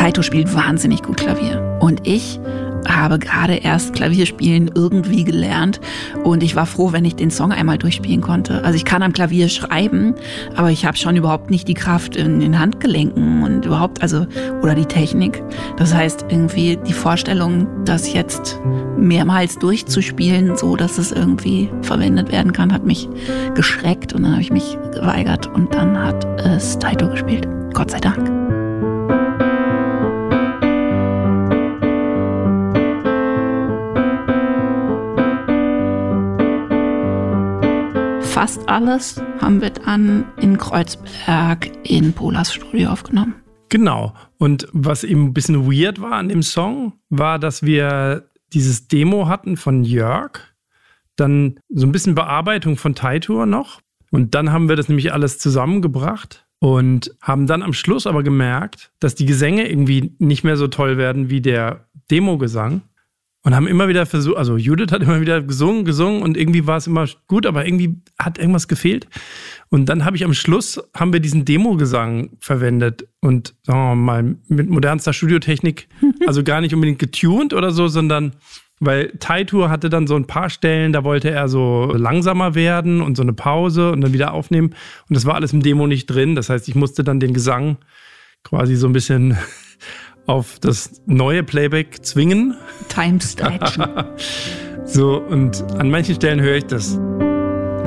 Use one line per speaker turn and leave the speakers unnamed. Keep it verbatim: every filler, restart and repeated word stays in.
Taito spielt wahnsinnig gut Klavier. Und ich habe gerade erst Klavierspielen irgendwie gelernt und ich war froh, wenn ich den Song einmal durchspielen konnte. Also ich kann am Klavier schreiben, aber ich habe schon überhaupt nicht die Kraft in den Handgelenken und überhaupt, also, oder die Technik. Das heißt, irgendwie die Vorstellung, das jetzt mehrmals durchzuspielen, so dass es irgendwie verwendet werden kann, hat mich geschreckt und dann habe ich mich geweigert und dann hat es Taito gespielt. Gott sei Dank. Fast alles haben wir dann in Kreuzberg in Polas Studio aufgenommen.
Genau. Und was eben ein bisschen weird war an dem Song, war, dass wir dieses Demo hatten von Jörg, dann so ein bisschen Bearbeitung von Taito noch. Und dann haben wir das nämlich alles zusammengebracht und haben dann am Schluss aber gemerkt, dass die Gesänge irgendwie nicht mehr so toll werden wie der Demo-Gesang. Und haben immer wieder versucht, also Judith hat immer wieder gesungen, gesungen und irgendwie war es immer gut, aber irgendwie hat irgendwas gefehlt. Und dann habe ich am Schluss, haben wir diesen Demo-Gesang verwendet und sagen wir mal mit modernster Studiotechnik, also gar nicht unbedingt getuned oder so, sondern weil Taito hatte dann so ein paar Stellen, da wollte er so langsamer werden und so eine Pause und dann wieder aufnehmen. Und das war alles im Demo nicht drin. Das heißt, ich musste dann den Gesang quasi so ein bisschen auf das neue Playback zwingen.
Time stretchen.
So, und an manchen Stellen höre ich das